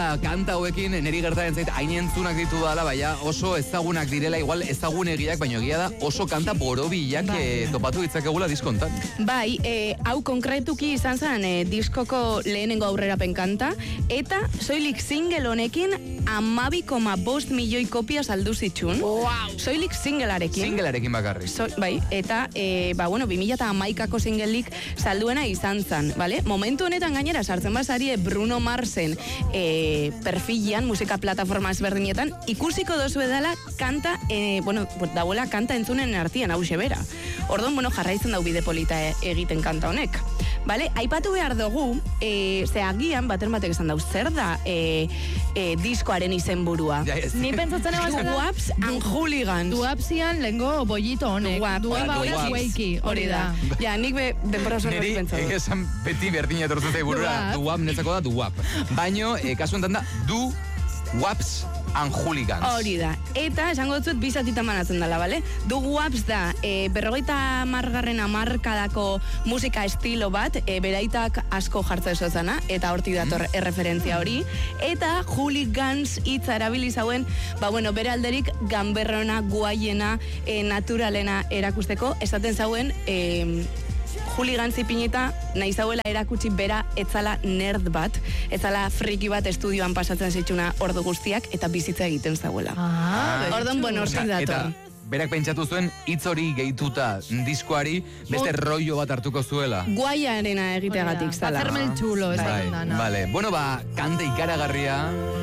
kanta hauekin, niri gertaren zait, hain entzunak ditu dala, baina oso ezagunak direla, igual ezagunegiak, baina egia da oso kanta borobilak topatu ditzakegula diskontan. Bai, hau konkretuki izan zen diskoko lehenengo aurrerapen kanta, eta soilik single honekin 12,5 milioi kopia saldu zitxun. Wow. Soilik singlearekin. Singlearekin bakarrik. Bai, eta 2011ko singleik salduena izan zen, bale? Momentu honetan gainera sartzen basarie Bruno Marsen perfilian, musika plataforma ezberdinetan, ikusiko dozu edala kanta, dauela kanta entzunen artian, hau bera. Orduan, jarraitzen dau bide polita egiten kanta honek. Bale, aipatu behar dugu, ze agian, baten batek esan dau, zer da diskoaren izenburua? Ni pentsatzen egon Duaps and Hooligans. Duapsian lengo bollito honek. Duaps Wakey, hori da. Ja, nik denbora oso niri pentsatu. esan beti berdina etortzen zai burura. Duap netzako da Duap. Baino, kasu enten da, Duaps and Hooligans. Hori da. Eta esango dut bizatitan manatzen dela, bale? Duaps da, 50. hamarkadako musika estilo bat, beraitak asko jartzen zozana, eta hortik dator erreferentzia hori. Eta Hooligans hitza erabili zauen, bere alderik ganberrona, guaiena, naturalena erakusteko, esaten zauen, Hooligans ipinita, nahi zauela erakutsi bera etzala nerd bat, etzala friki bat estudioan pasatzen zitxuna ordu guztiak, eta bizitza egiten zauela. Orduan, hortik dator. Berak pentsatu zuen, hitz hori gehituta diskoari, beste rollo bat hartuko zuela. Guaiarena egiteagatik zala. Hacerme el chulo, ez da. Vale, kanta ikaragarria,